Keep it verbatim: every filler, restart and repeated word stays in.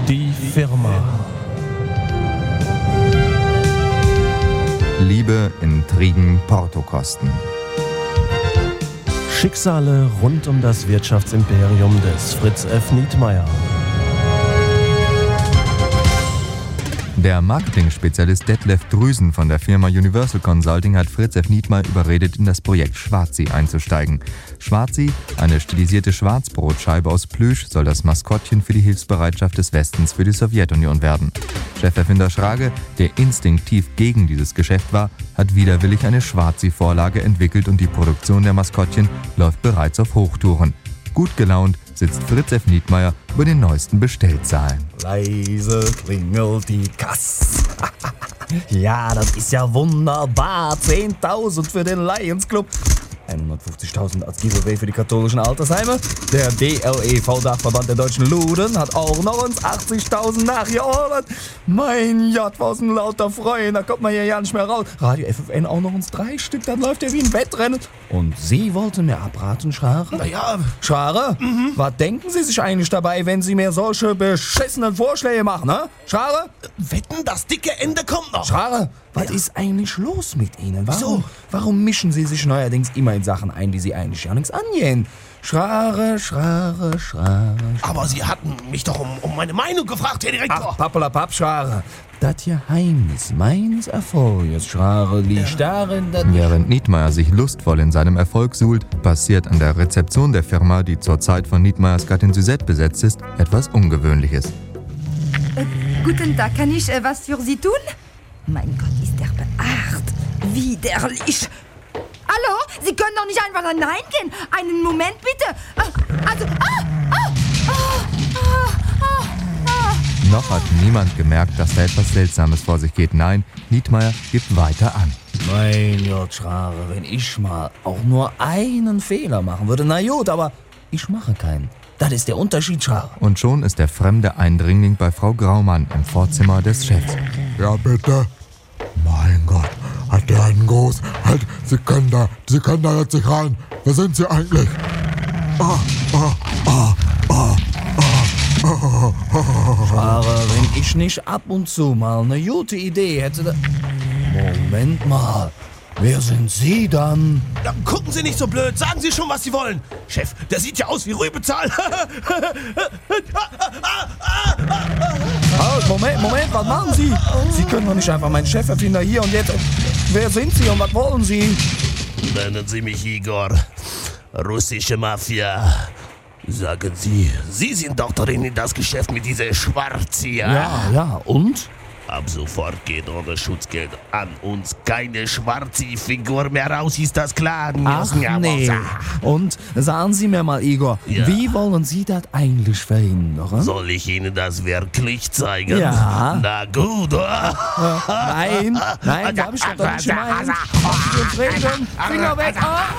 Die Firma. Liebe, Intrigen, Portokosten. Schicksale rund um das Wirtschaftsimperium des Fritz F. Nietmeyer. Der Marketing-Spezialist Detlef Drüsen von der Firma Universal Consulting hat Fritz F. Nietmeyer überredet, in das Projekt Schwarzi einzusteigen. Schwarzi, eine stilisierte Schwarzbrotscheibe aus Plüsch, soll das Maskottchen für die Hilfsbereitschaft des Westens für die Sowjetunion werden. Cheferfinder Schrage, der instinktiv gegen dieses Geschäft war, hat widerwillig eine Schwarzi-Vorlage entwickelt und die Produktion der Maskottchen läuft bereits auf Hochtouren. Gut gelaunt sitzt Fritz F. Nietmeyer über den neuesten Bestellzahlen. Leise klingelt die Kasse. Ja, das ist ja wunderbar. zehntausend für den Lions Club. hundertfünfzigtausend als Giveaway für die katholischen Altersheime. Der D L E V-Dachverband der deutschen Luden hat auch noch uns achtzigtausend nachgeordert. Mein Gott, was ein lauter Freuen, da kommt man hier ja nicht mehr raus. Radio F F N auch noch uns drei Stück, dann läuft ja wie ein Wettrennen. Und Sie wollten mir abraten, Schrare? Naja, Schrare? Mhm. Was denken Sie sich eigentlich dabei, wenn Sie mir solche beschissenen Vorschläge machen, ne? Schrare? wetten, das dicke Ende kommt noch. Schrare? Was Ja. ist eigentlich los mit Ihnen? Warum, Wieso? warum mischen Sie sich neuerdings immer in Sachen ein, die Sie eigentlich ja nichts angehen? Schrare, Schrare, Schrare. Aber Sie hatten mich doch um, um meine Meinung gefragt, Herr Direktor. Ach, Pappelapapp, Schrare. Das Geheimnis meines Erfolges, Schrare, liegt darin, dass... Während Nietmeyer sich lustvoll in seinem Erfolg suhlt, passiert an der Rezeption der Firma, die zur Zeit von Nietmeyers Gattin Suzette besetzt ist, etwas Ungewöhnliches. Äh, guten Tag, kann ich äh, was für Sie tun? Mein Gott, ist der beacht. Widerlich. Hallo? Sie können doch nicht einfach hineingehen. Einen Moment, bitte. Ah, also, ah, ah, ah, ah, ah. Noch hat niemand gemerkt, dass da etwas Seltsames vor sich geht. Nein, Nietmeyer gibt weiter an. Mein Gott, Schrare, wenn ich mal auch nur einen Fehler machen würde, na gut, aber ich mache keinen. Das ist der Unterschied, Schrare. Und schon ist der fremde Eindringling bei Frau Graumann im Vorzimmer des Chefs. Ja, bitte. Mein Gott, hat der einen Gruß? Halt, Sie können da, Sie können da jetzt nicht rein. Wer sind Sie eigentlich? Ah, ah, ah, ah, ah, ah, ah. Schrare, wenn ich nicht ab und zu mal eine gute Idee hätte, da... Moment mal, wer sind Sie dann? Ja, gucken Sie nicht so blöd, sagen Sie schon, was Sie wollen. Chef, der sieht ja aus wie Rübezahl. Halt, Moment, Moment, was machen Sie? Sie können doch nicht einfach meinen Cheferfinder hier und jetzt... Wer sind Sie und was wollen Sie? Nennen Sie mich Igor. Russische Mafia. Sagen Sie, Sie sind doch drin in das Geschäft mit dieser Schwarzi, ja? Ja, ja, und? Ab sofort geht ohne Schutzgeld an uns keine Schwarzi-Figur mehr raus, ist das klar? Ach nee. Und sagen Sie mir mal, Igor, Ja. wie wollen Sie das eigentlich verhindern? Soll ich Ihnen das wirklich zeigen? Ja. Na gut, oder? Nein, nein, da hab ich doch nicht gemeint. Lassen Sie uns reden. Finger weg. Ah.